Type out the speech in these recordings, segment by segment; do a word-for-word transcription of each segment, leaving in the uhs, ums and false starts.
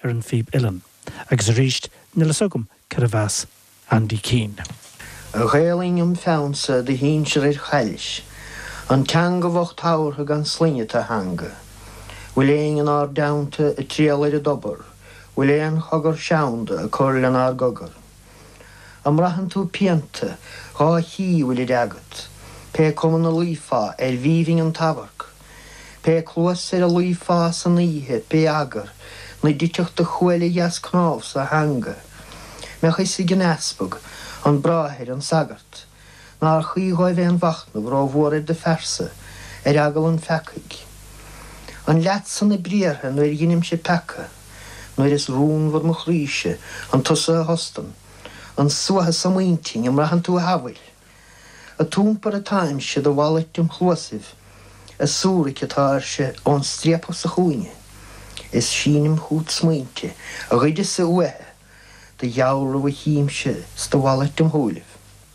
ar an fíb ilan. Agus ríist nila sogam Caravas Andy Keane. A ghéilingum fánsa de hín se réir chailis. An teanga bhacht táirtha gan slíine a hanga. Bhfuil éon an ár daanta a tríal ar a dobar. Bhfuil éon chogar seanda a chuir an ár gogar. Am rahan tú pianta, gá hí bhfuil i dagat. Pe cuman na lífá ar bhíhing an tabarc. Pe clúas ar a lífá san ihe, pe agar, na diteach de chuile jas knáf sa hanga. Me chys i gynasbog, an braheir an sagart. Na'r chwi goi fe an vachna bro fwr de fersa, er agal an fecig. An latsan i brierha nwyr gynim se pecca, nwyr is rún fwr mwch ryshe, an tusa hostan, an swaha samwynting am rahan tu hafwyl. A tŵm par a taim se da walet ym chlwasif, a sŵri cytar se on striap o sa chwyne. Is sínim hút smwynte, a gydys y wehe, da jawr o hím se sta walet ym hwylif.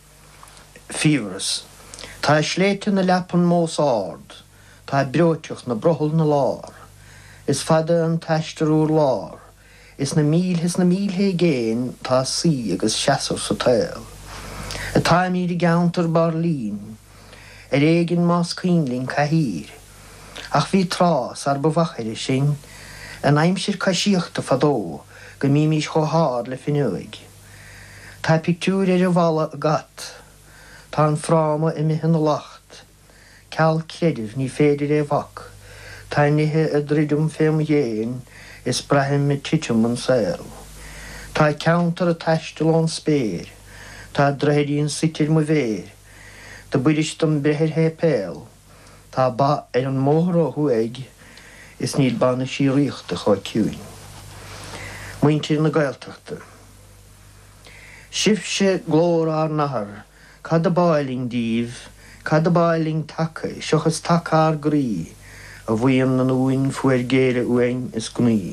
Fíras. Tá sléite na lepan mós ard, tá breoteach na brohol na lár. Is fada an teistar úr lár. Is na míl his na míl hé géin tá sí agus seasar sa tail. A tá mír i gauntar Barlín, er eigin más cínlín cahír. Ach hí trás ar bavachir i sin, an aimsir caisiachta fadó, go mí mís chohár le finnuig. Tá pictúr ar a vala a gat, tá an fráma i mihan a lacht. Cal credir ní féidir é vach. Tá nithe a dridum fém géin is brahim me titum an sail. Tá counter a teistil an spéir. Tá dreidi an sitir mu véir. Tá buidistum brehir hé pél. Tá ba ar an móhra huig is níl banna sí ríochta chá ciúin. Muintir na gaeltachta. Sif se glór ar nahar. Cad a bailing dív, cad a bailing taca, seochas taca ar grí, a bhuiam na nuin fuair géire uain is gní.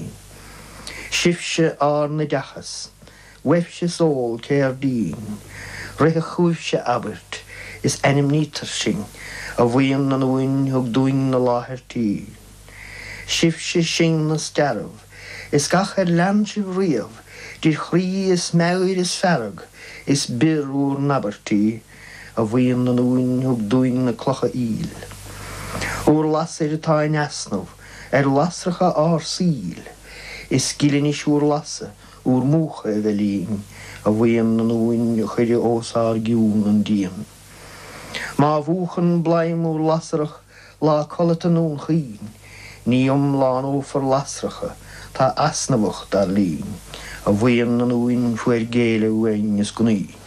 Sifse ar na dachas, wefse sól céir dín, recha chúfse abert, is enim nítar sin, a bhuiam na nuin hug dúin na láthir tí. Sifse sin na starab, is gach ar lansiv riamh, dir chrí is mair is ferg, is bir úr nabartí, a bhuiam na nuin hug dúin na clocha íl. Úr las ar a táin asnov, ar lasracha ar síl, is gilin is úr lasa, úr múcha a velín, a bhuiam na nuin chuide os ar giún an díam. Má bhúchan blaim úr lasrach lá colata nún chín, ní omlán ófar lasracha, tá asnavach dar lín, a bhuiam na nuin fuair géile uain is gní.